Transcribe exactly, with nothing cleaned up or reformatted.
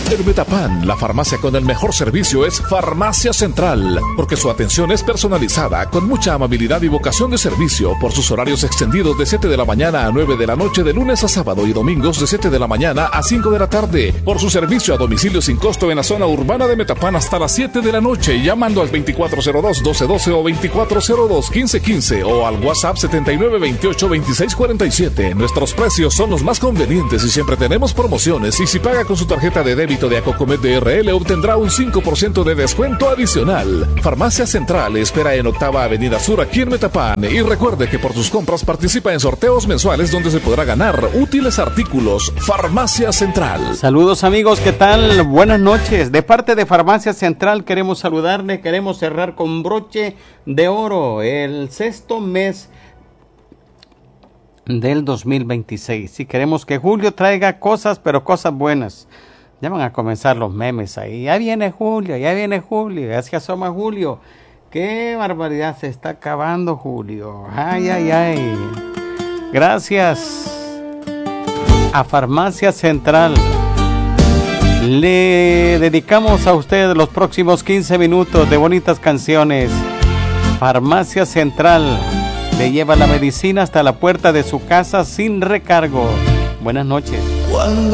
En Metapan, la farmacia con el mejor servicio es Farmacia Central, porque su atención es personalizada, con mucha amabilidad y vocación de servicio, por sus horarios extendidos de siete de la mañana a nueve de la noche de lunes a sábado y domingos de siete de la mañana a cinco de la tarde, por su servicio a domicilio sin costo en la zona urbana de Metapan hasta las siete de la noche, llamando al veinticuatro cero dos, doce doce o veinticuatro cero dos, quince quince o al WhatsApp setenta y nueve veintiocho veintiséis cuarenta y siete. Nuestros precios son los más convenientes y siempre tenemos promociones, y si paga con su tarjeta de débito de Acocomet D R L obtendrá un cinco por ciento de descuento adicional. Farmacia Central espera en Octava Avenida Sur aquí en Metapan, y recuerde que por sus compras participa en sorteos mensuales donde se podrá ganar útiles artículos. Farmacia Central. Saludos amigos, ¿qué tal? Buenas noches. De parte de Farmacia Central queremos saludarle, queremos cerrar con broche de oro el sexto mes del dos mil veintiséis, y queremos que julio traiga cosas, pero cosas buenas. Ya van a comenzar los memes ahí. Ya viene julio, ya viene julio, ya se asoma julio. Qué barbaridad, se está acabando julio. Ay, ay, ay. Gracias a Farmacia Central. Le dedicamos a usted los próximos quince minutos de bonitas canciones. Farmacia Central le lleva la medicina hasta la puerta de su casa sin recargo. Buenas noches. Cuando